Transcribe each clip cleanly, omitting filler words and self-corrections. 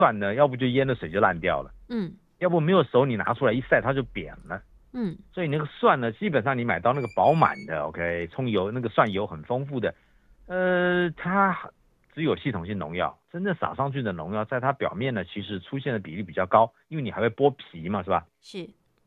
蒜呢，要不就腌了水就烂掉了，要不没有熟，你拿出来一晒它就扁了。所以那个蒜呢，基本上你买到那个饱满的 ，OK， 葱油那个蒜油很丰富的，它只有系统性农药，真正撒上去的农药，在它表面呢，其实出现的比例比较高，因为你还会剥皮嘛，是吧？ 是。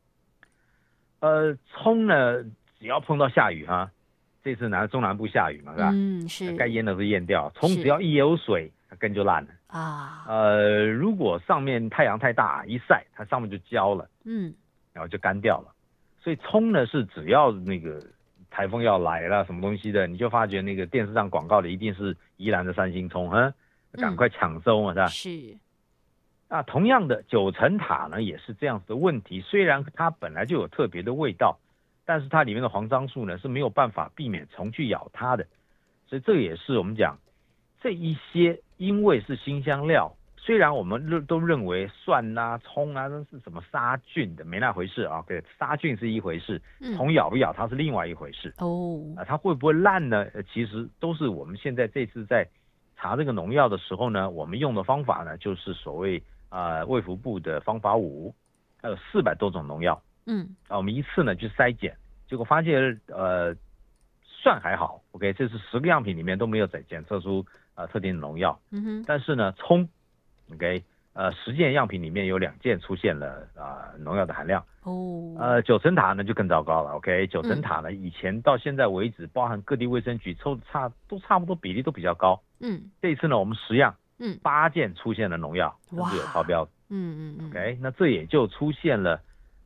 葱呢，只要碰到下雨哈，这次中南部下雨嘛，是吧？ 是。 该腌的都腌掉，葱只要一有水，它根就烂了啊。 如果上面太阳太大，一晒，它上面就焦了，然后就干掉了。所以葱呢是只要那个台风要来了什么东西的，你就发觉那个电视上广告的一定是宜兰的三星葱，赶快抢收嘛，是吧？ 是。 同样的九层塔呢也是这样子的问题，虽然它本来就有特别的味道，但是它里面的黄樟树呢是没有办法避免虫去咬它的，所以这也是我们讲这一些因为是辛香料。虽然我们都认为蒜啊、葱啊都是什么杀菌的，没那回事啊。对，杀菌是一回事，虫咬不咬它是另外一回事。它会不会烂呢？其实都是我们现在这次在查这个农药的时候呢，我们用的方法呢，就是所谓卫福部的方法5，还有400多种农药。我们一次呢去筛检，结果发现蒜还好 ，OK， 这是10个样品里面都没有检测出特定的农药。但是呢，葱。OK， 10件样品里面有2件出现了农药的含量。九层塔呢就更糟糕了。OK， 九层塔呢以前到现在为止，包含各地卫生局抽的都差不多比例都比较高。这一次呢我们10样，8件出现了农药，甚至有超标。OK， 那这也就出现了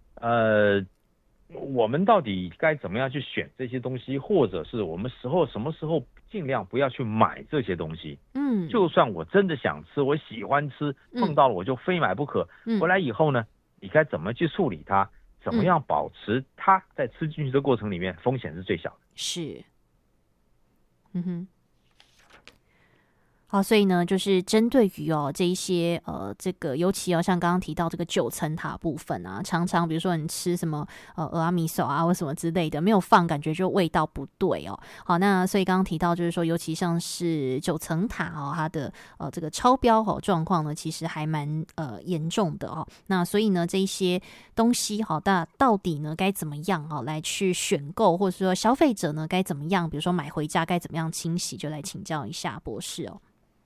我们到底该怎么样去选这些东西，或者是我们什么时候尽量不要去买这些东西。就算我真的想吃，我喜欢吃，碰到了我就非买不可。回来以后呢，你该怎么去处理它？怎么样保持它在吃进去的过程里面风险是最小的？ 是。好，所以呢，就是针对于这一些这个尤其像刚刚提到这个九层塔部分啊，常常比如说你吃什么蚵仔米手啊或什么之类的，没有放，感觉就味道不对哦。好，那所以刚刚提到就是说，尤其像是九层塔它的这个超标状况呢，其实还蛮严重的哦。那所以呢，这一些东西那到底呢该怎么样来去选购，或者说消费者呢该怎么样，比如说买回家该怎么样清洗，就来请教一下博士哦。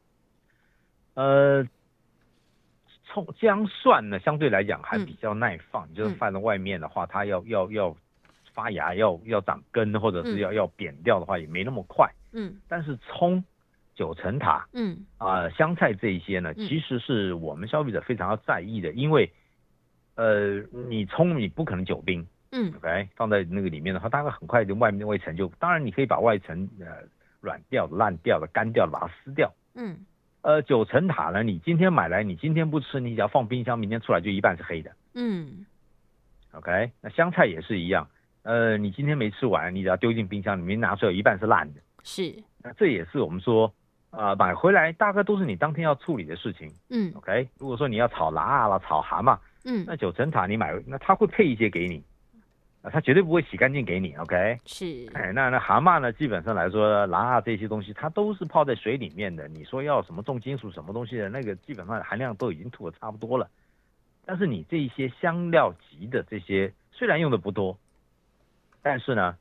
葱姜蒜呢，相对来讲还比较耐放，就是放在外面的话，它要发芽，要长根，或者是要扁掉的话，也没那么快。但是葱、九层塔、香菜这一些呢，其实是我们消费者非常要在意的，因为你葱你不可能久冰，OK， 放在那个里面的话，大概很快就外面那一层就，当然你可以把外层软掉的、烂掉的、干掉的把它撕掉。九层塔呢，你今天买来，你今天不吃，你只要放冰箱，明天出来就一半是黑的。OK， 那香菜也是一样，你今天没吃完，你只要丢进冰箱里面拿出来，有一半是烂的。 是， 那这也是我们说，买回来大概都是你当天要处理的事情。OK， 如果说你要炒辣啦、炒蛤蟆，那九层塔你买，那他会配一些给你。他绝对不会洗干净给你 ，OK？ 是。 那蛤蟆呢？基本上来说，蛤这些东西它都是泡在水里面的。你说要什么重金属什么东西的，那个基本上含量都已经吐得差不多了。但是你这一些香料级的这些，虽然用的不多，但是呢，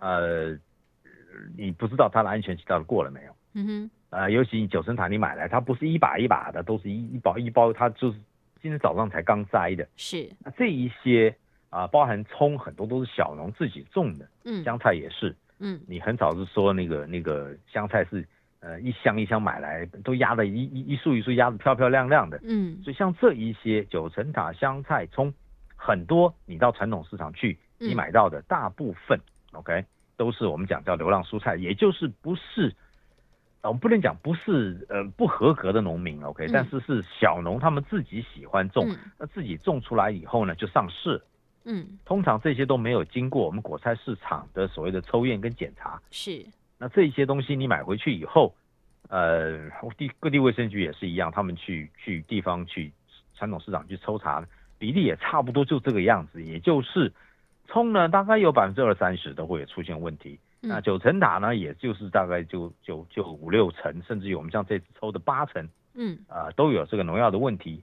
你不知道它的安全期到底过了没有。尤其你九层塔你买来，它不是一把一把的，都是一包一包，它就是今天早上才刚摘的。 是。 那这一些。包含葱很多都是小农自己种的，香菜也是，你很少是说那个香菜是一箱一箱买来都压的一束一束压的漂漂亮亮的，所以像这一些九层塔、香菜、葱，很多你到传统市场去，你买到的大部分 ，OK， 都是我们讲叫流浪蔬菜，也就是不是，我们不能讲不是不合格的农民 ，OK，但是是小农他们自己喜欢种，那自己种出来以后呢就上市。通常这些都没有经过我们果菜市场的所谓的抽验跟检查。 是。 那这些东西你买回去以后，各地卫生局也是一样，他们去地方去传统市场去抽查，比例也差不多就这个样子，也就是葱呢大概有20-30%都会有出现问题。那九层塔呢，也就是大概就5-6成，甚至于我们像这次抽的8成嗯， 都有这个农药的问题。